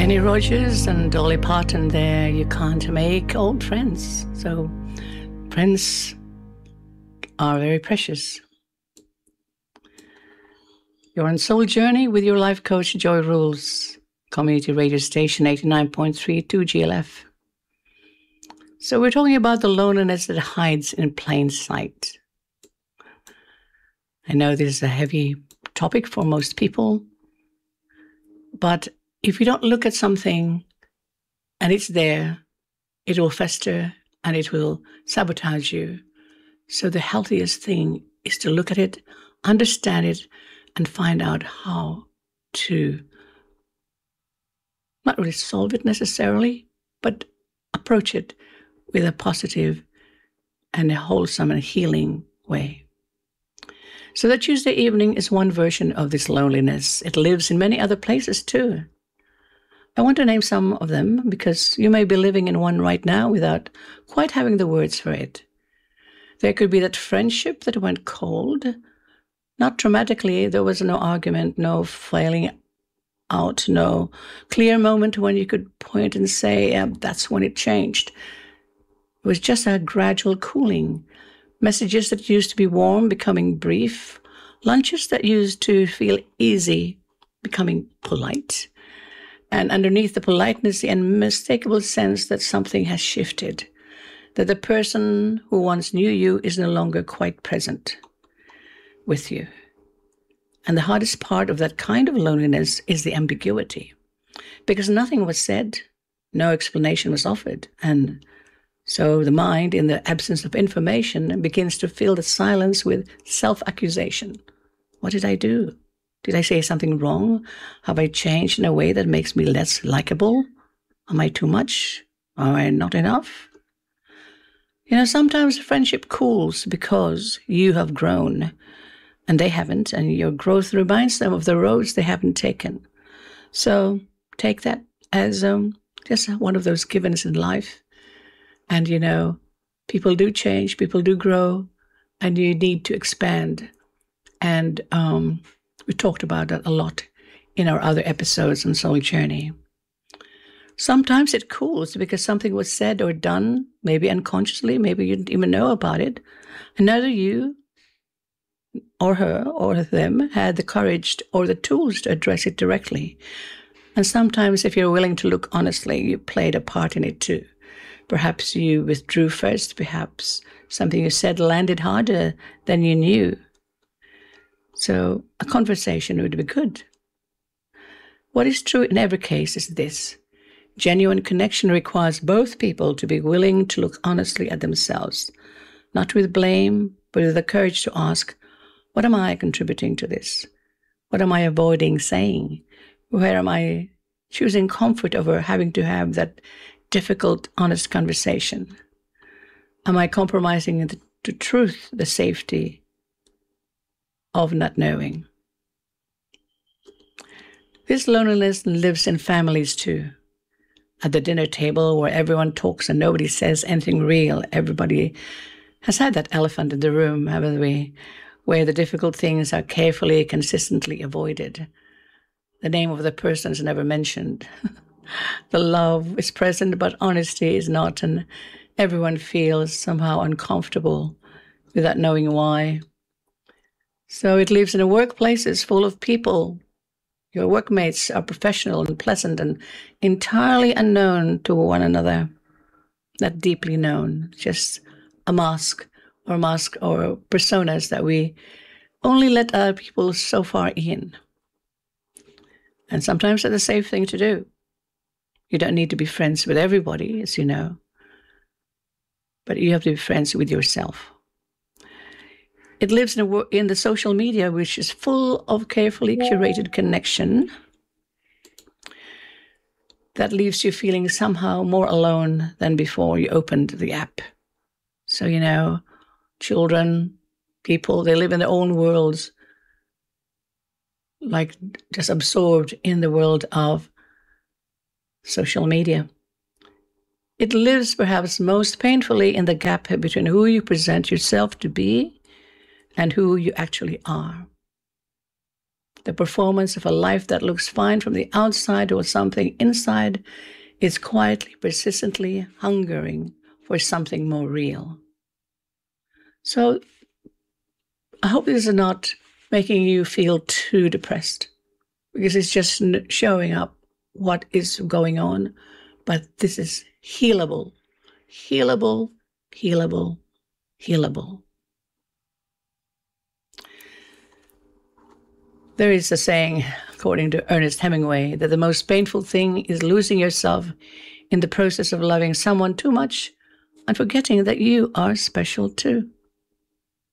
Kenny Rogers and Dolly Parton there. You can't make old friends. So friends are very precious. You're on Soul Journey with your life coach, Joy Rules, community radio station 89.3 2GLF. So we're talking about the loneliness that hides in plain sight. I know this is a heavy topic for most people, but if you don't look at something and it's there, it will fester and it will sabotage you. So the healthiest thing is to look at it, understand it, and find out how to not really solve it necessarily, but approach it with a positive and a wholesome and healing way. So that Tuesday evening is one version of this loneliness. It lives in many other places too. I want to name some of them because you may be living in one right now without quite having the words for it. There could be that friendship that went cold. Not dramatically, there was no argument, no failing out, no clear moment when you could point and say, yeah, that's when it changed. It was just a gradual cooling. Messages that used to be warm becoming brief. Lunches that used to feel easy becoming polite. And underneath the politeness, the unmistakable sense that something has shifted, that the person who once knew you is no longer quite present with you. And the hardest part of that kind of loneliness is the ambiguity, because nothing was said, no explanation was offered. And so the mind, in the absence of information, begins to fill the silence with self-accusation. What did I do? Did I say something wrong? Have I changed in a way that makes me less likable? Am I too much? Am I not enough? You know, sometimes friendship cools because you have grown and they haven't, and your growth reminds them of the roads they haven't taken. So take that as just one of those givens in life. And, you know, people do change, people do grow, and you need to expand. And we talked about that a lot in our other episodes on Soul Journey. Sometimes it cools because something was said or done, maybe unconsciously, maybe you didn't even know about it. And neither you or her or them had the courage or the tools to address it directly. And sometimes if you're willing to look honestly, you played a part in it too. Perhaps you withdrew first, perhaps something you said landed harder than you knew. So a conversation would be good. What is true in every case is this: genuine connection requires both people to be willing to look honestly at themselves, not with blame, but with the courage to ask, what am I contributing to this? What am I avoiding saying? Where am I choosing comfort over having to have that difficult, honest conversation? Am I compromising the truth, the safety of not knowing? This loneliness lives in families too. At the dinner table where everyone talks and nobody says anything real, everybody has had that elephant in the room, haven't we? Where the difficult things are carefully, consistently avoided. The name of the person is never mentioned. The love is present, but honesty is not, and everyone feels somehow uncomfortable without knowing why. So it lives in the workplaces full of people. Your workmates are professional and pleasant and entirely unknown to one another. Not deeply known, just a mask or personas that we only let other people so far in. And sometimes that's a safe thing to do. You don't need to be friends with everybody, as you know. But you have to be friends with yourself. It lives in the social media, which is full of carefully curated connection that leaves you feeling somehow more alone than before you opened the app. So, you know, children, people, they live in their own worlds, like just absorbed in the world of social media. It lives perhaps most painfully in the gap between who you present yourself to be and who you actually are. The performance of a life that looks fine from the outside or something inside is quietly, persistently hungering for something more real. So I hope this is not making you feel too depressed, because it's just showing up what is going on. But this is healable, healable, healable, healable. There is a saying, according to Ernest Hemingway, that the most painful thing is losing yourself in the process of loving someone too much and forgetting that you are special too.